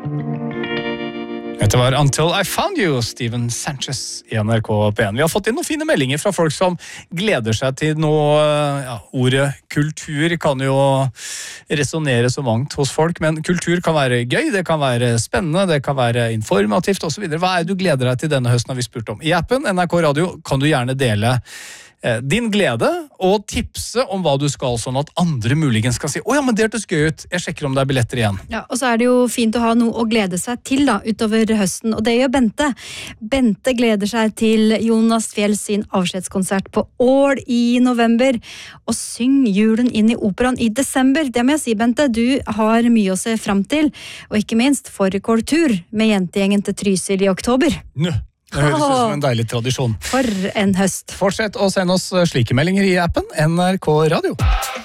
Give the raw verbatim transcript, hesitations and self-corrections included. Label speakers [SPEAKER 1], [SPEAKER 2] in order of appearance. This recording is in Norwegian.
[SPEAKER 1] Dette var Until I Found You, Steven Sanchez i N R K P en. Vi har fått inn noen fine meldinger fra folk som gleder seg til noe, ja, ordet kultur kan jo resonere så mangt hos folk, men kultur kan være gøy, det kan være spennende, det kan være informativt og så videre. Hva er det du gleder deg til denne høsten har vi spurt om? I appen N R K Radio kan du gjerne dele din glede og tipse om hva du skal, sånn at andre muligens skal si «Åja, men det hørtes gøy ut, jeg sjekker om det er billetter igjen».
[SPEAKER 2] Ja, og så er det jo fint å ha noe å glede seg til da, utover høsten, og det gjør Bente. Bente gleder seg til Jonas Fjell sin avskjedskonsert på Ål i november, og syng julen inn i operaen i desember. Det må jeg si, Bente, du har mye å se frem til, og ikke minst fårikåltur med jentegjengen til Trysil i oktober.
[SPEAKER 1] Nø. Det høres ut som en deilig tradisjon.
[SPEAKER 2] For en høst.
[SPEAKER 1] Fortsett å sende oss slike meldinger i appen N R K Radio.